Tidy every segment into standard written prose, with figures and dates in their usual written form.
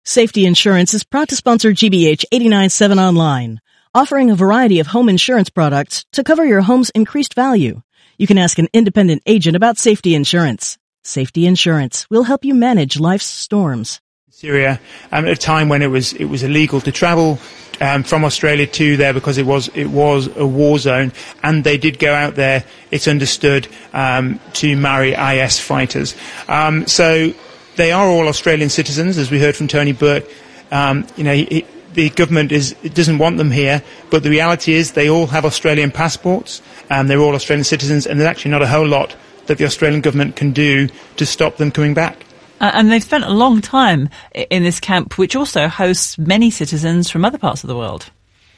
Safety Insurance is proud to sponsor GBH 89.7 Online, offering a variety of home insurance products to cover your home's increased value. You can ask an independent agent about Safety Insurance. Safety Insurance will help you manage life's storms. Syria, at a time when it was illegal to travel from Australia to there because it was a war zone, and they did go out there, it's understood, to marry IS fighters. So they are all Australian citizens, as we heard from Tony Burke. The government doesn't want them here, but the reality is they all have Australian passports, they're all Australian citizens, and there's actually not a whole lot that the Australian government can do to stop them coming back. And they've spent a long time in this camp, which also hosts many citizens from other parts of the world.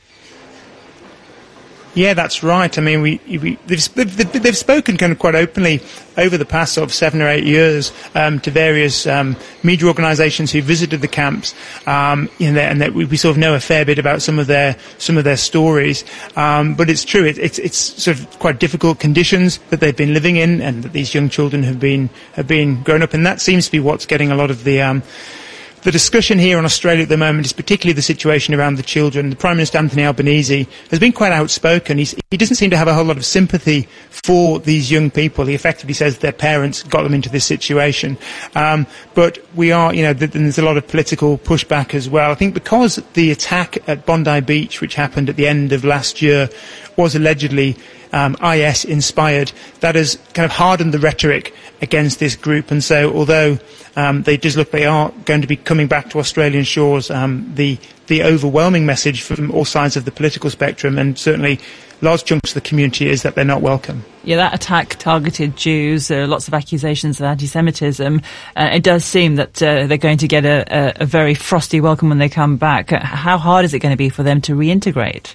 Yeah, that's right. I mean, they've spoken kind of quite openly over the past sort of 7 or 8 years to various media organisations who visited the camps, and that we sort of know a fair bit about some of their stories. But it's true, it's sort of quite difficult conditions that they've been living in, and that these young children have been grown up in. That seems to be what's getting a lot of the discussion here in Australia at the moment is particularly the situation around the children. The Prime Minister, Anthony Albanese, has been quite outspoken. He doesn't seem to have a whole lot of sympathy for these young people. He effectively says their parents got them into this situation. But we are, there's a lot of political pushback as well. I think because the attack at Bondi Beach, which happened at the end of last year, was allegedly IS inspired, that has kind of hardened the rhetoric against this group. And so although they are going to be coming back to Australian shores, the overwhelming message from all sides of the political spectrum, and certainly large chunks of the community, is that they're not welcome. Yeah, that attack targeted Jews, lots of accusations of anti-Semitism. It does seem that they're going to get a very frosty welcome when they come back. How hard is it going to be for them to reintegrate?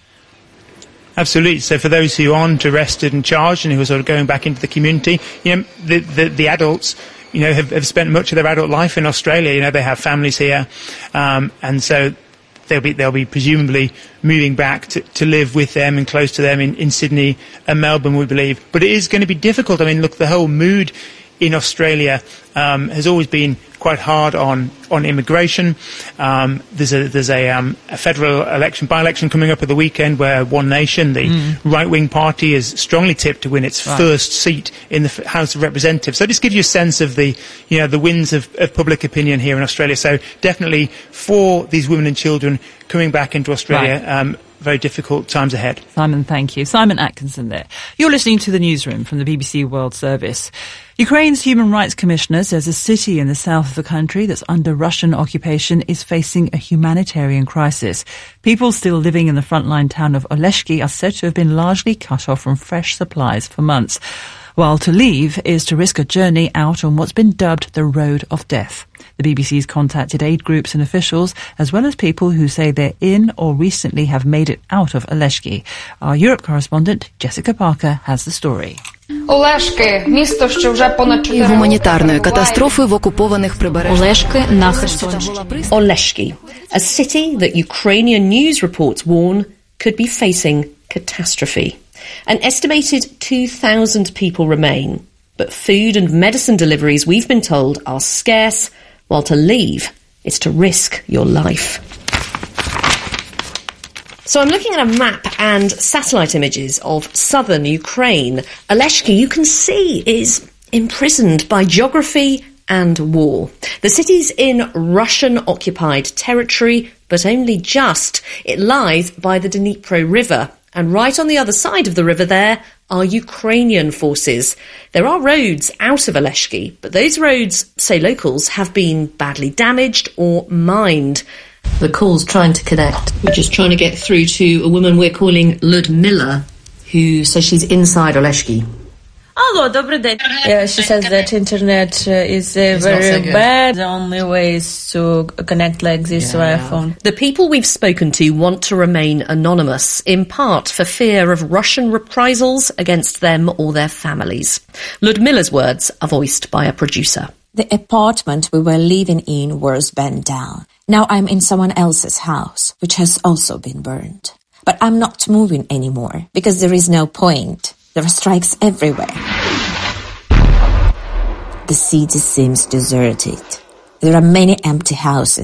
Absolutely. So for those who aren't arrested and charged and who are sort of going back into the community, the adults, have spent much of their adult life in Australia. They have families here, and so they'll be presumably moving back to live with them and close to them in Sydney and Melbourne, we believe. But it is going to be difficult. I mean, look, the whole mood in Australia has always been quite hard on immigration. There's a federal by-election coming up at the weekend where One Nation, the right-wing party, is strongly tipped to win its first seat in the House of Representatives. So this gives you a sense of the winds of public opinion here in Australia. So definitely for these women and children coming back into Australia, very difficult times ahead. Simon, thank you. Simon Atkinson there. You're listening to The Newsroom from the BBC World Service. Ukraine's Human Rights Commissioner says a city in the south of the country that's under Russian occupation is facing a humanitarian crisis. People still living in the frontline town of Oleshki are said to have been largely cut off from fresh supplies for months, while to leave is to risk a journey out on what's been dubbed the Road of Death. The BBC's contacted aid groups and officials, as well as people who say they're in or recently have made it out of Oleshki. Our Europe correspondent, Jessica Parker, has the story. І гуманітарної катастрофи в окупованих прибережних. Oleshki, a city that Ukrainian news reports warn could be facing catastrophe. An estimated 2,000 people remain, but food and medicine deliveries, we've been told, are scarce, while to leave is to risk your life. So I'm looking at a map and satellite images of southern Ukraine. Oleshki, you can see, is imprisoned by geography and war. The city's in Russian-occupied territory, but only just. It lies by the Dnipro River, and right on the other side of the river there are Ukrainian forces. There are roads out of Oleshki, but those roads, say locals, have been badly damaged or mined. The call's trying to connect. We're just trying to get through to a woman we're calling Ludmila, who says she's inside Oleshki. Yeah, she says that internet is very bad. The only way is to connect like this via phone. The people we've spoken to want to remain anonymous, in part for fear of Russian reprisals against them or their families. Ludmila's words are voiced by a producer. The apartment we were living in was burned down. Now I'm in someone else's house, which has also been burned. But I'm not moving anymore, because there is no point. There are strikes everywhere. The city seems deserted. There are many empty houses.